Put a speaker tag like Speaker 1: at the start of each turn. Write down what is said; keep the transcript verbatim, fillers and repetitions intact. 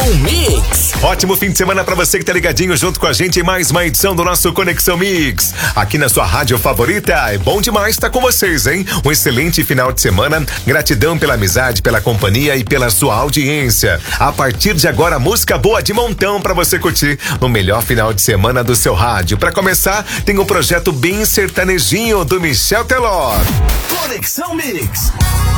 Speaker 1: Mix.
Speaker 2: Ótimo fim de semana pra você que tá ligadinho junto com a gente em mais uma edição do nosso Conexão Mix. Aqui na sua rádio favorita. É bom demais estar com vocês, hein? Um excelente final de semana. Gratidão pela amizade, pela companhia e pela sua audiência. A partir de agora, música boa de montão pra você curtir no melhor final de semana do seu rádio. Pra começar, tem um projeto bem sertanejinho do Michel Teló.
Speaker 1: Conexão Mix.